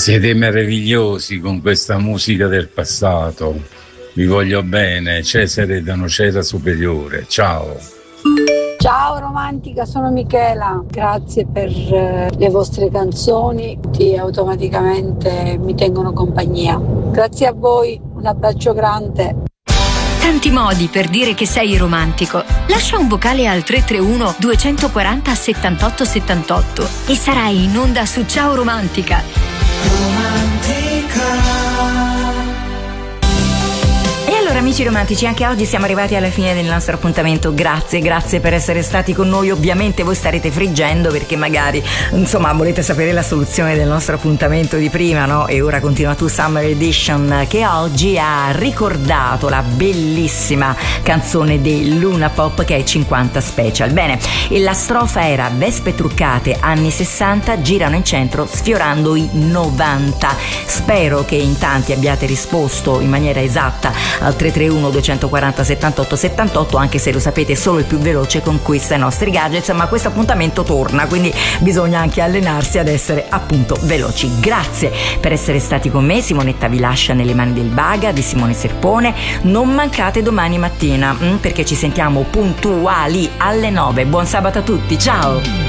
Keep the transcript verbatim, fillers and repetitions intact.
Siete meravigliosi con questa musica del passato. Vi voglio bene, Cesare da Nocera Superiore. Ciao. Ciao romantica, sono Michela, grazie per eh, le vostre canzoni che automaticamente mi tengono compagnia. Grazie a voi, un abbraccio grande. Tanti modi per dire che sei romantico. Lascia un vocale al tre tre uno due quattro zero settantotto settantotto e sarai in onda su Ciao Romantica. Romantica. Amici romantici, anche oggi siamo arrivati alla fine del nostro appuntamento. Grazie, grazie per essere stati con noi. Ovviamente voi starete friggendo perché magari, insomma, volete sapere la soluzione del nostro appuntamento di prima, no? E ora continua tu Summer Edition, che oggi ha ricordato la bellissima canzone dei Luna Pop, che è cinquanta Special. Bene, e la strofa era: vespe truccate anni sessanta girano in centro sfiorando i novanta. Spero che in tanti abbiate risposto in maniera esatta al tre tre uno due quattro zero settantotto settantotto, anche se lo sapete solo il più veloce conquista i nostri gadgets, ma questo appuntamento torna, quindi bisogna anche allenarsi ad essere appunto veloci. Grazie per essere stati con me. Simonetta vi lascia nelle mani del Baga di Simone Serpone. Non mancate domani mattina perché ci sentiamo puntuali alle nove. Buon sabato a tutti, ciao.